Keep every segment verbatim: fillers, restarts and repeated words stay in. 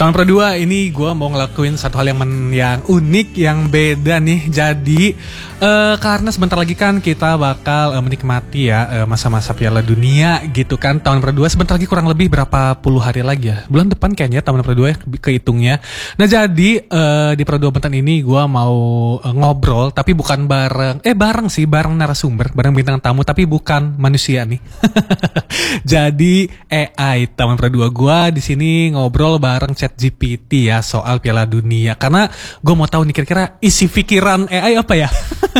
Tahun kedua ini gue mau ngelakuin satu hal yang men, yang unik, yang beda nih. Jadi uh, karena sebentar lagi kan kita bakal uh, menikmati ya uh, masa-masa Piala Dunia gitu kan. Tahun kedua sebentar lagi, kurang lebih berapa puluh hari lagi ya. Bulan depan kayaknya tahun kedua ya, kehitungnya. Nah jadi uh, di Perdua Bentan ini gue mau uh, ngobrol, tapi bukan bareng, eh bareng sih, bareng narasumber, bareng bintang tamu, tapi bukan manusia nih. Jadi A I Taman Perdua, gue di sini ngobrol bareng ChatGPT ya soal Piala Dunia, karena gue mau tahu nih kira-kira isi pikiran A I apa ya.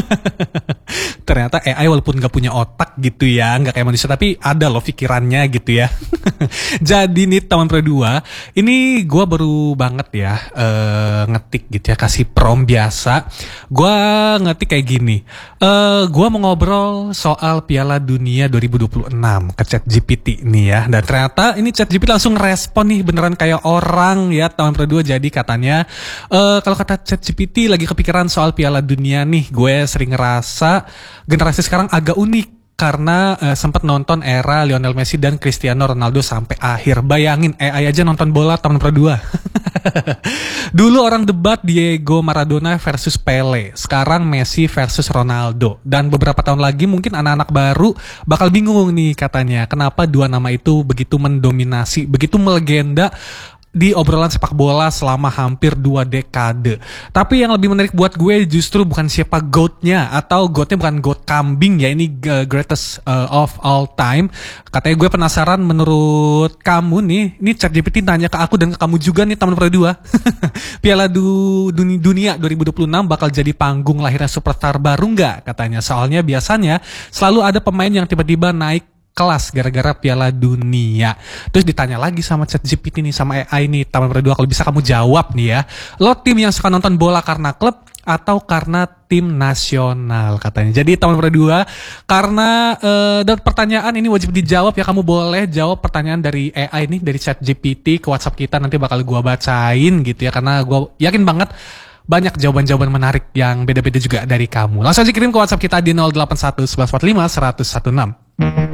Ternyata A I walaupun gak punya otak gitu ya, gak kayak manusia, tapi ada loh pikirannya gitu ya. Jadi nih Taman Perdua ini gue baru banget ya uh, ngetik gitu ya, kasih prompt biasa. Gue ngetik kayak gini, uh, gue mau ngobrol soal Piala Dunia dua ribu dua puluh enam ke ChatGPT nih ya. Dan ternyata ini ChatGPT langsung respon nih, beneran kayak orang ya Taman Perdua. Jadi katanya uh, kalau kata ChatGPT lagi kepikiran soal Piala Dunia nih. Gue sering ngerasa generasi sekarang agak unik karena uh, sempat nonton era Lionel Messi dan Cristiano Ronaldo sampai akhir. Bayangin A I aja nonton bola Taman Perdua. Dulu orang debat Diego Maradona versus Pele, sekarang Messi versus Ronaldo. Dan beberapa tahun lagi mungkin anak-anak baru bakal bingung nih katanya, kenapa dua nama itu begitu mendominasi, begitu melegenda di obrolan sepak bola selama hampir dua dekade. Tapi yang lebih menarik buat gue justru bukan siapa GOAT-nya, atau GOAT-nya bukan GOAT kambing ya, ini uh, greatest uh, of all time. Katanya gue penasaran, menurut kamu nih, ini ChatGPT tanya ke aku dan ke kamu juga nih Taman Perdua. Piala du, Dunia, Dunia dua ribu dua puluh enam bakal jadi panggung lahirnya superstar baru nggak katanya? Soalnya biasanya selalu ada pemain yang tiba-tiba naik kelas gara-gara Piala Dunia. Terus ditanya lagi sama ChatGPT nih, sama A I nih Taman Perdua, kalau bisa kamu jawab nih ya, lo tim yang suka nonton bola karena klub atau karena tim nasional katanya. Jadi Taman Perdua, karena uh, dan pertanyaan ini wajib dijawab ya, kamu boleh jawab pertanyaan dari A I nih, dari ChatGPT ke WhatsApp kita, nanti bakal gua bacain gitu ya, karena gua yakin banget banyak jawaban-jawaban menarik yang beda-beda juga dari kamu. Langsung aja kirim ke WhatsApp kita di nol delapan satu satu satu empat lima satu nol satu enam.